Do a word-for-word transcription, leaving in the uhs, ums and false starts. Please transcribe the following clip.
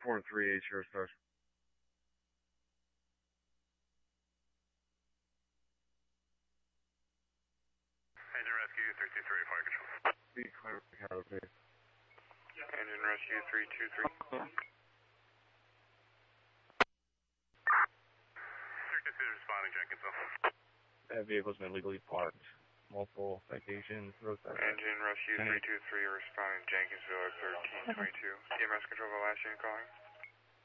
four and three eight, Sheriff Stars. Engine Rescue three two three, Fire Control. Be clear, Chicago, please. Engine Rescue three two three. Yeah. three two three responding, Jenkinsville. That vehicle's been illegally parked. Multiple citations, roadside. Engine Rescue three two three responding, Jenkinsville at thirteen twenty-two. E M S Control, the last unit calling.